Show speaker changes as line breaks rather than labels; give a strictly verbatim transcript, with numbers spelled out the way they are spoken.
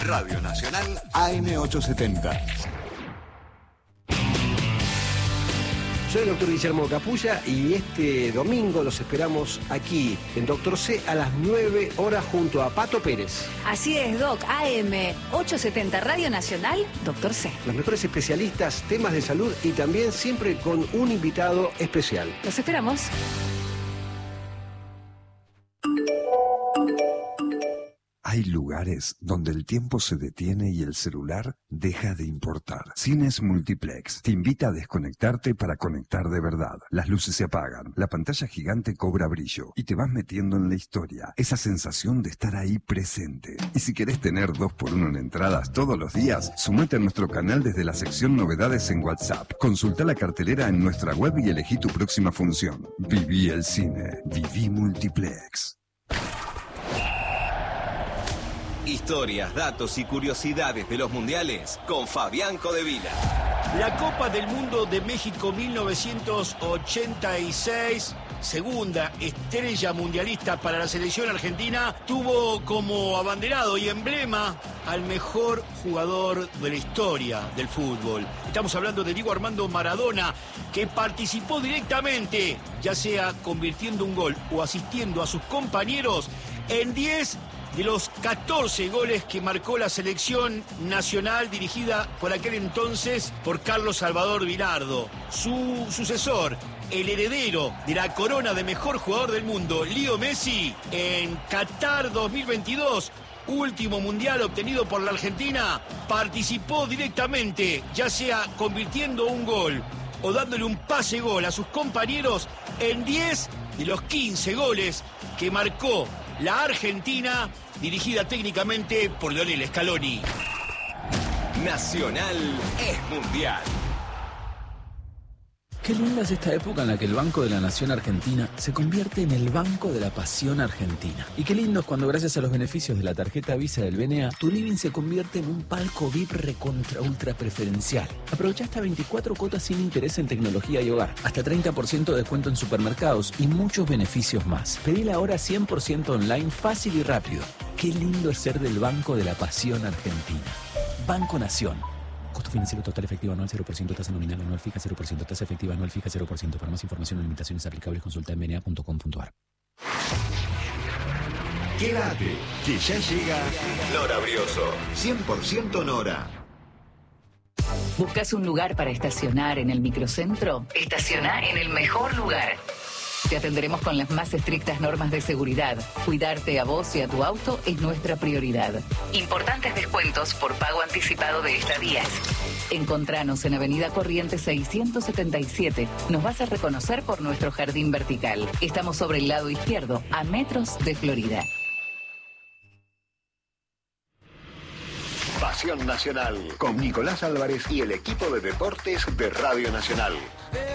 Radio Nacional A M ochocientos setenta.
Soy el doctor Guillermo Capulla y este domingo los esperamos aquí en Doctor C a las nueve horas junto a Pato Pérez.
Así es, Doc. A M ochocientos setenta Radio Nacional, Doctor C.
Los mejores especialistas, temas de salud y también siempre con un invitado especial.
Los esperamos.
Hay lugares donde el tiempo se detiene y el celular deja de importar. Cines Multiplex te invita a desconectarte para conectar de verdad. Las luces se apagan, la pantalla gigante cobra brillo y te vas metiendo en la historia. Esa sensación de estar ahí presente. Y si querés tener dos por uno en entradas todos los días, sumate a nuestro canal desde la sección Novedades en WhatsApp. Consulta la cartelera en nuestra web y elegí tu próxima función. Viví el cine. Viví Multiplex.
Historias, datos y curiosidades de los mundiales con Fabián Codevila.
La Copa del Mundo de México mil novecientos ochenta y seis, segunda estrella mundialista para la selección argentina, tuvo como abanderado y emblema al mejor jugador de la historia del fútbol. Estamos hablando de Diego Armando Maradona, que participó directamente, ya sea convirtiendo un gol o asistiendo a sus compañeros en diez de los catorce goles que marcó la selección nacional dirigida por aquel entonces por Carlos Salvador Vilardo. Su sucesor, el heredero de la corona de mejor jugador del mundo, Leo Messi, en Qatar dos mil veintidós, último mundial obtenido por la Argentina, participó directamente, ya sea convirtiendo un gol o dándole un pase gol a sus compañeros en diez de los quince goles que marcó la Argentina, dirigida técnicamente por Lionel Scaloni.
Nacional es mundial.
Qué linda es esta época en la que el Banco de la Nación Argentina se convierte en el Banco de la Pasión Argentina. Y qué lindo es cuando, gracias a los beneficios de la tarjeta Visa del B N A, tu living se convierte en un palco V I P recontra ultra preferencial. Aprovecha hasta veinticuatro cuotas sin interés en tecnología y hogar, hasta treinta por ciento de descuento en supermercados y muchos beneficios más. Pedila ahora cien por ciento online, fácil y rápido. Qué lindo es ser del Banco de la Pasión Argentina. Banco Nación. Costo financiero total efectivo anual cero por ciento, tasa nominal anual fija cero por ciento, tasa efectiva anual fija cero por ciento. Para más información o limitaciones aplicables, consulta en b n a punto com punto a r.
Quédate, que ya llega
Nora Brioso.
cien por ciento Nora.
¿Buscas un lugar para estacionar en el microcentro? Estaciona en el mejor lugar. Te atenderemos con las más estrictas normas de seguridad. Cuidarte a vos y a tu auto es nuestra prioridad. Importantes descuentos por pago anticipado de estadías. Encontranos en Avenida Corrientes seiscientos setenta y siete. Nos vas a reconocer por nuestro jardín vertical. Estamos sobre el lado izquierdo, a metros de Florida.
Pasión Nacional con Nicolás Álvarez y el equipo de deportes de Radio Nacional.